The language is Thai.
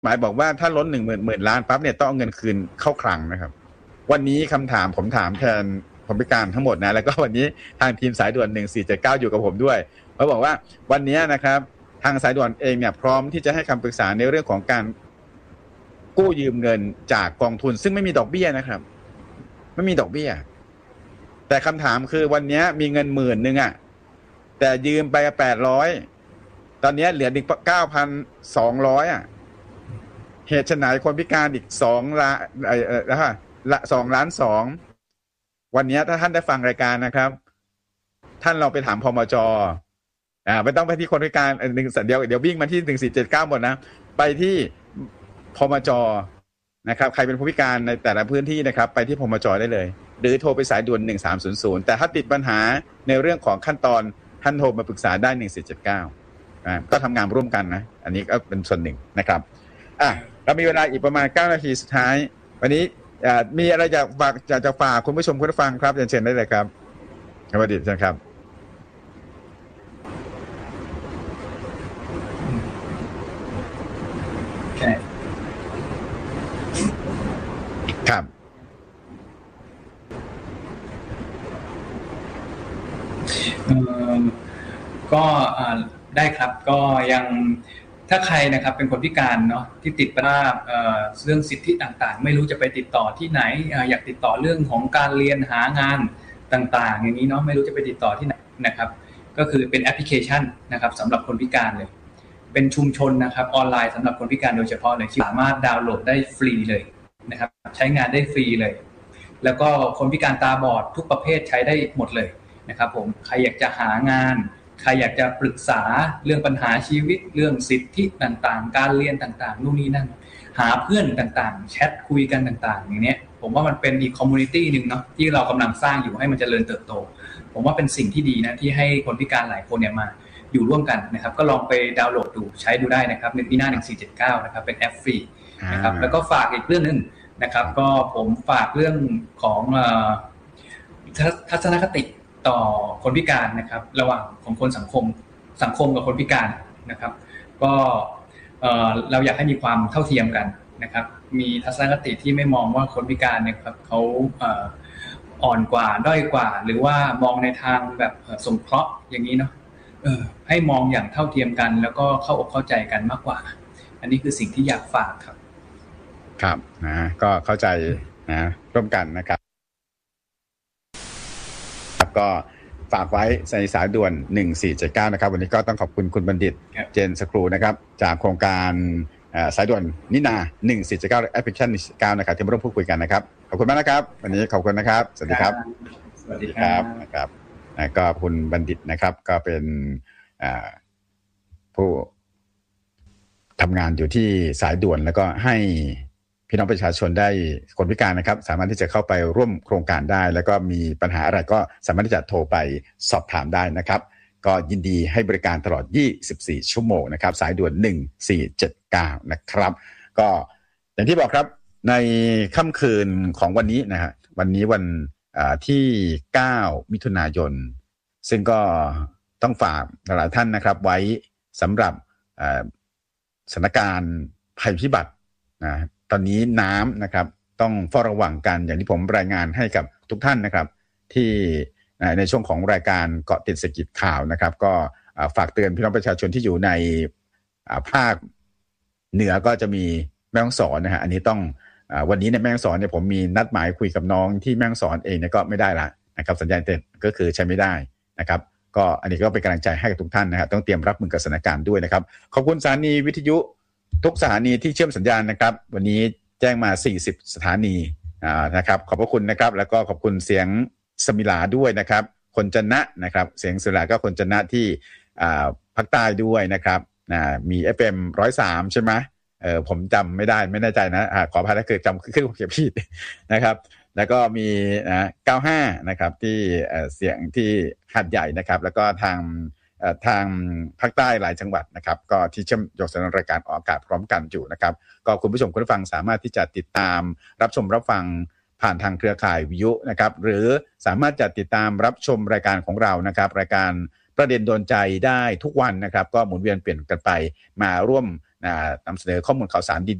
หมายบอกว่าถ้าล้น10,000 ล้านปั๊บเนี่ยต้องเอาเงินคืนเข้าคลังนะครับวันนี้คำถามผมถามแทนคนพิการทั้งหมดนะแล้วก็วันนี้ทางทีมสายด่วน1479อยู่กับผมด้วยเขาบอกว่าวันนี้นะครับทางสายด่วนเองเนี่ยพร้อมที่จะให้คำปรึกษาในเรื่องของการกู้ยืมเงินจากกองทุนซึ่งไม่มีดอกเบี้ยนะครับไม่มีดอกเบี้ยแต่คำถามคือวันนี้มีเงิน10,000อ่ะแต่ยืมไป800ตอนนี้เหลืออีก9,200อ่ะเหตุไฉนคนพิการอีก2 ล้าน2 ล้าน 2วันนี้ถ้าท่านได้ฟังรายการนะครับท่านเราไปถามพมจ.ไม่ต้องไปที่คนพิการเดี๋ยววิ่งมาที่1479หมดนะไปที่พมจ.นะครับใครเป็นผู้พิการในแต่ละพื้นที่นะครับไปที่พมจ.ได้เลยหรือโทรไปสายด่วน1300แต่ถ้าติดปัญหาในเรื่องของขั้นตอนท่านโทรมาปรึกษาได้1479ก็ทำงานร่วมกันนะอันนี้ก็เป็นส่วนหนึ่งนะครับเรามีเวลาอีกประมาณ9 นาทีสุดท้ายวันนี้มีอะไรอยากจะฝากคุณผู้ชมคุณผู้ฟังครับเชิญได้เลยครับสวัสดีครับครับก็ได้ครับก็ยังถ้าใครนะครับเป็นคนพิการเนาะที่ติดปัญหาเรื่องสิทธิต่างๆไม่รู้จะไปติดต่อที่ไหนอยากติดต่อเรื่องของการเรียนหางานต่างๆอย่างนี้เนาะไม่รู้จะไปติดต่อที่ไหนนะครับก็คือเป็นแอปพลิเคชันนะครับสำหรับคนพิการเลยเป็นชุมชนนะครับออนไลน์สำหรับคนพิการโดยเฉพาะเลยที่สามารถดาวน์โหลดได้ฟรีเลยนะครับใช้งานได้ฟรีเลยแล้วก็คนพิการตาบอดทุกประเภทใช้ได้หมดเลยนะครับผมใครอยากจะหางานใครอยากจะปรึกษาเรื่องปัญหาชีวิตเรื่องสิทธิต่างๆการเรียนต่างๆนู่นนี่นั่นหาเพื่อนต่างๆแชทคุยกันต่างๆอย่างเนี้ยผมว่ามันเป็นอีกคอมมูนิตี้นึงเนาะที่เรากำลังสร้างอยู่ให้มันเจริญเติบโตผมว่าเป็นสิ่งที่ดีนะที่ให้คนพิการหลายคนเนี่ยมาอยู่ร่วมกันนะครับก็ลองไปดาวน์โหลดดูใช้ดูได้นะครับในปีหน้า1479นะครับเป็นแอปฟรีนะครับแล้วก็ฝากอีกเรื่องนึงนะครับก็ผมฝากเรื่องของทัศนคติต่อคนพิการนะครับระหว่างของคนสังคมกับคนพิการนะครับก็เราอยากให้มีความเท่าเทียมกันนะครับมีทัศนคติที่ไม่มองว่าคนพิการเนี่ยครับเขาอ่อนกว่าด้อยกว่าหรือว่ามองในทางแบบสงเคราะห์อย่างนี้เนาะให้มองอย่างเท่าเทียมกันแล้วก็เข้าอกเข้าใจกันมากกว่าอันนี้คือสิ่งที่อยากฝากครับครับนะก็เข้าใจนะร่วมกันนะครับก็ฝากไว้ในสายด่วน1479นะครับวันนี้ก็ต้องขอบคุณคุณบัณฑิตเจนสครูนะครับจากโครงการสายด่วนนินา1479แอปพลิเคชัน19นะครับที่มาร่วมพูดคุยกันนะครับขอบคุณมากนะครับวันนี้ขอบคุณนะครับสวัสดีครับสวัสดีครับนะครับก็คุณบัณฑิตนะครับก็เป็นผู้ทำงานอยู่ที่สายด่วนแล้วก็ให้พี่น้องประชาชนได้คนพิการนะครับสามารถที่จะเข้าไปร่วมโครงการได้แล้วก็มีปัญหาอะไรก็สามารถที่จะโทรไปสอบถามได้นะครับก็ยินดีให้บริการตลอด24ชั่วโมงนะครับสายด่วน1479นะครับก็อย่างที่บอกครับในค่ำคืนของวันนี้นะฮะวันนี้วันที่9มิถุนายนซึ่งก็ต้องฝากหลายท่านนะครับไว้สำหรับสถานการณ์ภัยพิบัตินะตอนนี้น้ำนะครับต้องเฝ้าระวังกันอย่างที่ผมรายงานให้กับทุกท่านนะครับที่ในช่วงของรายการเกาะติดเศรษฐกิจข่าวนะครับก็ฝากเตือนพี่น้องประชาชนที่อยู่ในภาคเหนือก็จะมีแม่ฮ่องสอนนะฮะอันนี้ต้องวันนี้ในแม่ฮ่องสอนเนี่ยผมมีนัดหมายคุยกับน้องที่แม่ฮ่องสอนเองเนี่ยก็ไม่ได้ละนะครับสัญญาณอินเทอร์เน็ตก็คือใช้ไม่ได้นะครับก็อันนี้ก็เป็นกำลังใจให้กับทุกท่านนะครับต้องเตรียมรับมือกับสถานการณ์ด้วยนะครับขอบคุณสถานีวิทยุทุกสถานีที่เชื่อมสัญญาณนะครับวันนี้แจ้งมา40สถานีนะครับขอบพระคุณนะครับแล้วก็ขอบคุณเสียงสมิลาด้วยนะครับคนจันนะนะครับเสียงสมิลาก็คนจันนะที่ภาคใต้ด้วยนะครับมี FM 103ใช่ไหมผมจำไม่ได้ไม่แน่ใจนะขออภัยถ้าเกิดจำขึ้นเขียนผิดนะครับแล้วก็มี95นะครับที่เสียงที่หาดใหญ่นะครับแล้วก็ทางภาคใต้หลายจังหวัดนะครับก็ที่เชื่อมโยงสัญญาณรายการออกอากาศพร้อมกันอยู่นะครับก็คุณผู้ชมคุณผู้ฟังสามารถที่จะติดตามรับชมรับฟังผ่านทางเครือข่ายวิทยุนะครับหรือสามารถจะติดตามรับชมรายการของเรานะครับรายการประเด็นโดนใจได้ทุกวันนะครับก็หมุนเวียนเปลี่ยนกันไปมาร่วมนำเสนอข้อมูลข่าวสาร